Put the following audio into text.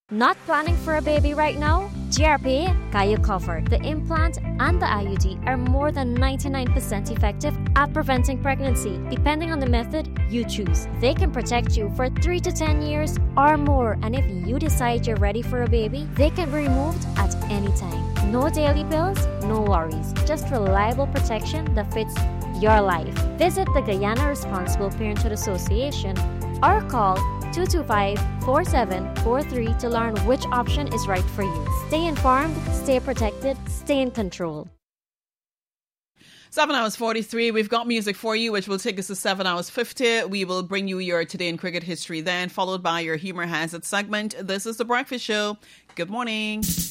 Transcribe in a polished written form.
Not planning for a baby right now? GRP got you covered. The implant and the IUD are more than 99% effective at preventing pregnancy, depending on the method you choose. They can protect you for 3 to 10 years or more, and if you decide you're ready for a baby, they can be removed at any time. No daily pills, no worries. Just reliable protection that fits your life. Visit the Guyana Responsible Parenthood Association or call 225-4743 to learn which option is right for you. Stay informed, stay protected, stay in control. 7 hours 43. We've got music for you, which will take us to 7 hours 50. We will bring you your Today in Cricket history then, followed by your Humour Has It segment. This is The Breakfast Show. Good morning.